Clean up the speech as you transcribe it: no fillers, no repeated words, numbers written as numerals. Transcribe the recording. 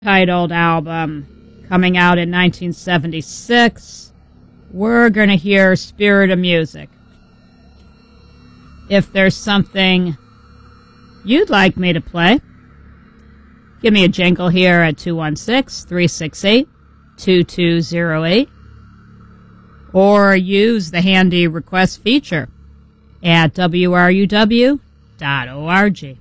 titled album coming out in 1976. We're going to hear Spirit of Music. If there's something you'd like me to play, give me a jingle here at 216-368-2208, or use the handy request feature at wruw.org.